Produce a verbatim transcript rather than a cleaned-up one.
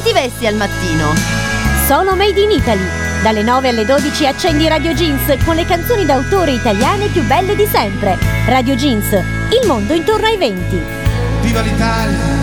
ti vesti al mattino? Sono Made in Italy. Dalle nove alle dodici accendi Radio Jeans con le canzoni d'autore italiane più belle di sempre. Radio Jeans, il mondo intorno ai venti. Viva l'Italia!